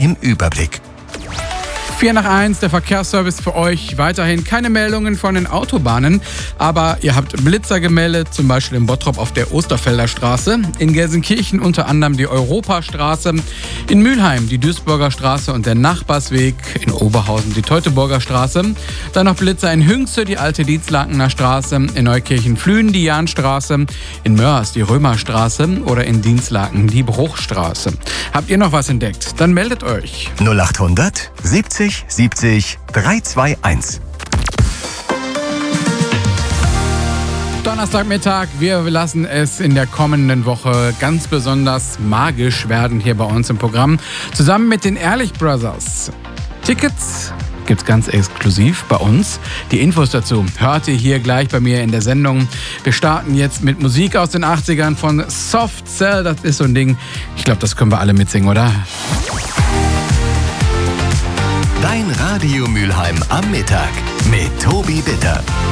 im Überblick. 4:04, der Verkehrsservice für euch. Weiterhin keine Meldungen von den Autobahnen, aber ihr habt Blitzer gemeldet, zum Beispiel in Bottrop auf der Osterfelder Straße, in Gelsenkirchen unter anderem die Europastraße, in Mülheim die Duisburger Straße und der Nachbarsweg, in Oberhausen die Teutoburger Straße, dann noch Blitzer in Hünxe, die alte Dienstlakener Straße, in Neukirchen-Flühen die Jahnstraße, in Mörs die Römerstraße oder in Dienstlaken die Bruchstraße. Habt ihr noch was entdeckt? Dann meldet euch. 0800 70 70 321. Donnerstagmittag, wir lassen es in der kommenden Woche ganz besonders magisch werden hier bei uns im Programm. Zusammen mit den Ehrlich Brothers. Tickets gibt's ganz exklusiv bei uns. Die Infos dazu hört ihr hier gleich bei mir in der Sendung. Wir starten jetzt mit Musik aus den 80ern von Soft Cell. Das ist so ein Ding, ich glaube, das können wir alle mitsingen, oder? Dein Radio Mülheim am Mittag mit Tobi Bitter.